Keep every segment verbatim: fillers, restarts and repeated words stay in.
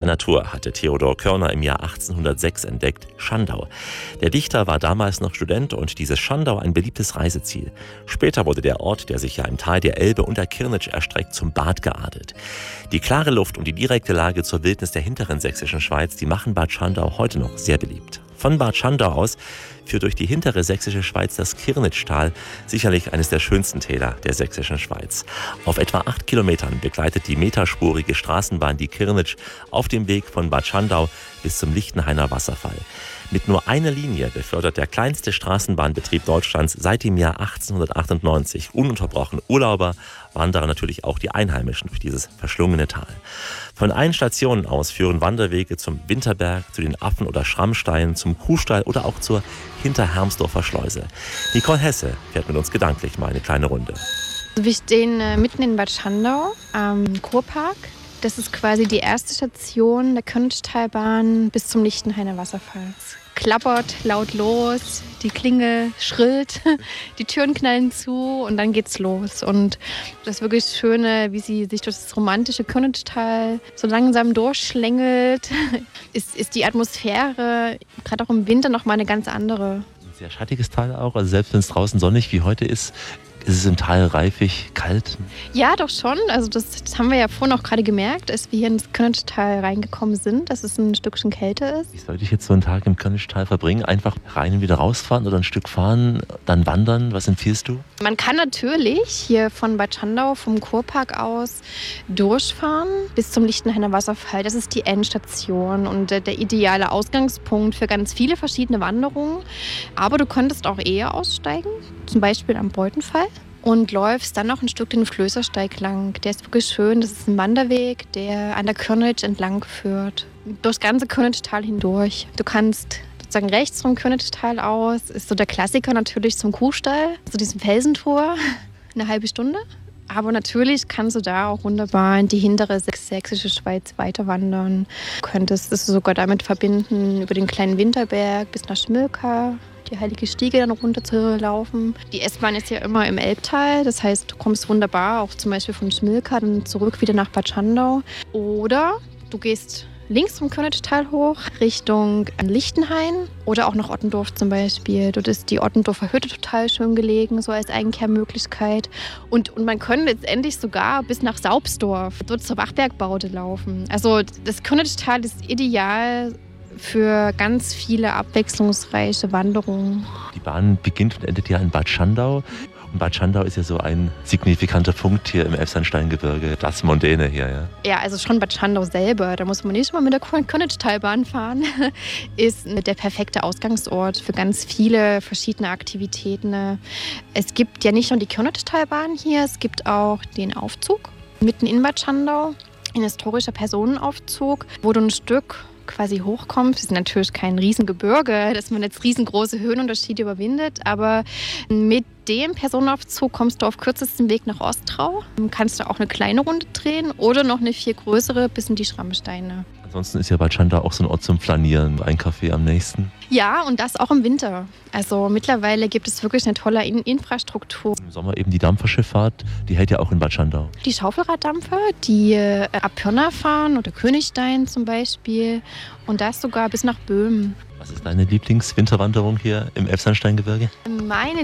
Natur hatte Theodor Körner im Jahr achtzehnhundertsechs entdeckt, Schandau. Der Dichter war damals noch Student und dieses Schandau ein beliebtes Reiseziel. Später wurde der Ort, der sich ja im Tal der Elbe und der Kirnitsch erstreckt, zum Bad geadelt. Die klare Luft und die direkte Lage zur Wildnis der hinteren sächsischen Schweiz, die machen Bad Schandau heute noch sehr beliebt. Von Bad Schandau aus führt durch die hintere sächsische Schweiz das Kirnitschtal, sicherlich eines der schönsten Täler der sächsischen Schweiz. Auf etwa acht Kilometern begleitet die meterspurige Straßenbahn die Kirnitsch auf dem Weg von Bad Schandau bis zum Lichtenhainer Wasserfall. Mit nur einer Linie befördert der kleinste Straßenbahnbetrieb Deutschlands seit dem Jahr achtzehnhundertachtundneunzig ununterbrochen Urlauber, Wanderer, natürlich auch die Einheimischen durch dieses verschlungene Tal. Von allen Stationen aus führen Wanderwege zum Winterberg, zu den Affen- oder Schrammsteinen, zum Kuhstall oder auch zur Hinterhermsdorfer Schleuse. Nicole Hesse fährt mit uns gedanklich mal eine kleine Runde. Wir stehen äh, mitten in Bad Schandau am Kurpark. Das ist quasi die erste Station der Kirnitschtalbahn bis zum Lichtenhainer Wasserfall. Es klappert laut los, die Klingel schrillt, die Türen knallen zu und dann geht's los. Und das wirklich Schöne, wie sie sich durch das romantische Kirnitschtal so langsam durchschlängelt, ist, ist die Atmosphäre, gerade auch im Winter, noch mal eine ganz andere. Ein sehr schattiges Tal auch, also selbst wenn es draußen sonnig wie heute ist, ist es im Tal reifig, kalt? Ja, doch schon. Also das, das haben wir ja vorhin auch gerade gemerkt, als wir hier ins Kirnitschtal reingekommen sind, dass es ein Stückchen kälter ist. Wie sollte ich jetzt so einen Tag im Kirnitschtal verbringen? Einfach rein und wieder rausfahren oder ein Stück fahren, dann wandern? Was empfiehlst du? Man kann natürlich hier von Bad Schandau, vom Kurpark aus, durchfahren bis zum Lichtenhainer Wasserfall. Das ist die Endstation und der ideale Ausgangspunkt für ganz viele verschiedene Wanderungen. Aber du könntest auch eher aussteigen, zum Beispiel am Beutenfall. Und läufst dann noch ein Stück den Flößersteig lang. Der ist wirklich schön. Das ist ein Wanderweg, der an der Kirnitsch entlang führt. Durchs ganze Kirnitschtal hindurch. Du kannst sozusagen rechts vom Kirnitschtal aus, ist so der Klassiker natürlich zum Kuhstall, zu diesem Felsentor, eine halbe Stunde. Aber natürlich kannst du da auch wunderbar in die hintere sächsische Schweiz weiter wandern. Du könntest es sogar damit verbinden, über den kleinen Winterberg bis nach Schmilka, die Heilige Stiege dann runter zu laufen. Die S-Bahn ist ja immer im Elbtal, das heißt, du kommst wunderbar auch zum Beispiel von Schmilka dann zurück wieder nach Bad Schandau. Oder du gehst links vom Kirnitschtal hoch Richtung Lichtenhain oder auch nach Ottendorf zum Beispiel. Dort ist die Ottendorfer Hütte total schön gelegen, so als Eigenkehrmöglichkeit. Und, und man könnte letztendlich sogar bis nach Saubsdorf, dort zur Wachbergbaude laufen. Also das Kirnitschtal ist ideal für ganz viele abwechslungsreiche Wanderungen. Die Bahn beginnt und endet ja in Bad Schandau. Und Bad Schandau ist ja so ein signifikanter Punkt hier im Elbsandsteingebirge, das Mondäne hier. Ja, ja, also schon Bad Schandau selber, da muss man nicht mal mit der Kirnitschtalbahn fahren, ist der perfekte Ausgangsort für ganz viele verschiedene Aktivitäten. Es gibt ja nicht nur die Kirnitschtalbahn hier, es gibt auch den Aufzug mitten in Bad Schandau, ein historischer Personenaufzug, wo du ein Stück quasi hochkommt. Es ist natürlich kein Riesengebirge, dass man jetzt riesengroße Höhenunterschiede überwindet, aber mit dem Personenaufzug kommst du auf kürzestem Weg nach Ostrau. Kannst du auch eine kleine Runde drehen oder noch eine viel größere bis in die Schrammsteine. Ansonsten ist ja Bad Schandau auch so ein Ort zum Flanieren, ein Café am nächsten. Ja, und das auch im Winter. Also mittlerweile gibt es wirklich eine tolle In- Infrastruktur. Im Sommer eben die Dampferschifffahrt, die hält ja auch in Bad Schandau. Die Schaufelraddampfer, die äh, ab Pirna fahren oder Königstein zum Beispiel und das sogar bis nach Böhmen. Was ist deine Lieblingswinterwanderung hier im Elbsandsteingebirge? Meine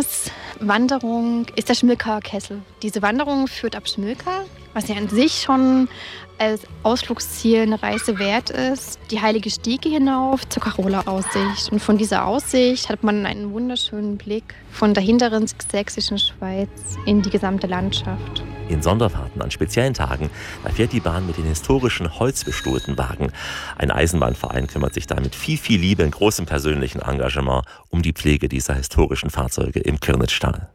Lieblingswanderung ist der Schmilkaer Kessel. Diese Wanderung führt ab Schmilka, was ja an sich schon als Ausflugsziel eine Reise wert ist, die Heilige Stiege hinauf zur Karola-Aussicht. Und von dieser Aussicht hat man einen wunderschönen Blick von der hinteren sächsischen Schweiz in die gesamte Landschaft. In Sonderfahrten an speziellen Tagen, da fährt die Bahn mit den historischen holzbestuhlten Wagen. Ein Eisenbahnverein kümmert sich da mit viel, viel Liebe und großem persönlichen Engagement um die Pflege dieser historischen Fahrzeuge im Kirnitschtal.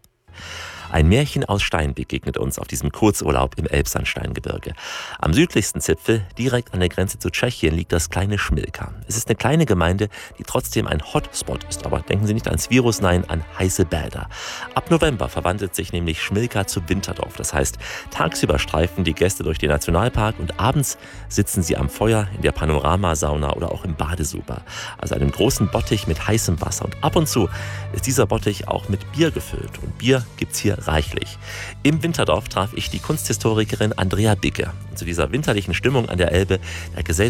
Ein Märchen aus Stein begegnet uns auf diesem Kurzurlaub im Elbsandsteingebirge. Am südlichsten Zipfel, direkt an der Grenze zu Tschechien, liegt das kleine Schmilka. Es ist eine kleine Gemeinde, die trotzdem ein Hotspot ist. Aber denken Sie nicht ans Virus, nein, an heiße Bäder. Ab November verwandelt sich nämlich Schmilka zu Winterdorf. Das heißt, tagsüber streifen die Gäste durch den Nationalpark und abends sitzen sie am Feuer, in der Panoramasauna oder auch im Badesuper. Also einem großen Bottich mit heißem Wasser. Und ab und zu ist dieser Bottich auch mit Bier gefüllt. Und Bier gibt's hier reichlich. Im Winterdorf traf ich die Kunsthistorikerin Andrea Bicke. Und zu dieser winterlichen Stimmung an der Elbe, der gesellt